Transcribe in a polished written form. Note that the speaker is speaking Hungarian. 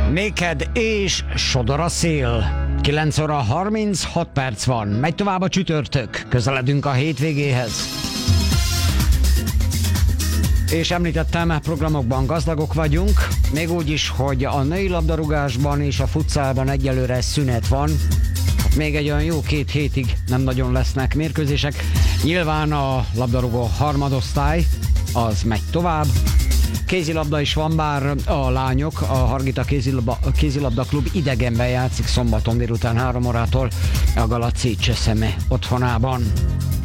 Néked és sodor a szél. 9 óra 36 perc van. Megy tovább a csütörtök. Közeledünk a hétvégéhez. És említettem, programokban gazdagok vagyunk. Még úgy is, hogy a női labdarúgásban és a futszálban egyelőre szünet van. Még egy olyan jó 2 hétig nem nagyon lesznek mérkőzések. Nyilván a labdarúgó harmadosztály, az megy tovább. Kézilabda is van, bár a lányok, a Hargita kézilabda klub idegenben játszik szombaton délután 3 órától a Galaci Cseszeme otthonában.